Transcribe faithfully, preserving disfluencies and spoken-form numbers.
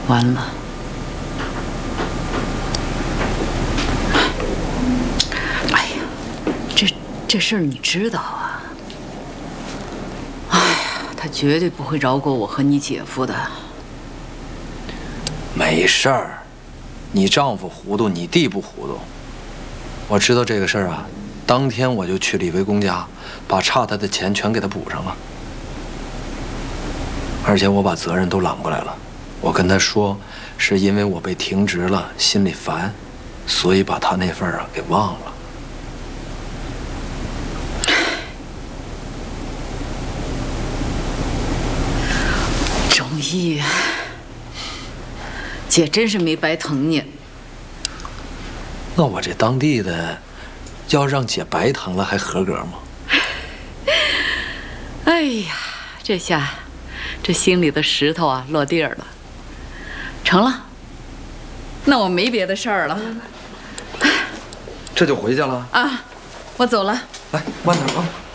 完了。哎呀，这这事儿你知道啊？哎呀，他绝对不会饶过我和你姐夫的。 没事儿，你丈夫糊涂，你弟不糊涂。我知道这个事儿啊，当天我就去李维公家，把差他的钱全给他补上了。而且我把责任都揽过来了，我跟他说，是因为我被停职了，心里烦，所以把他那份儿啊给忘了。 周毅，姐真是没白疼你。 那我这当地的，要让姐白疼了还合格吗？ 哎呀，这下。这心里的石头啊，落地儿了。成了，那我没别的事儿了。 这就回去了啊，我走了。 来，慢点啊。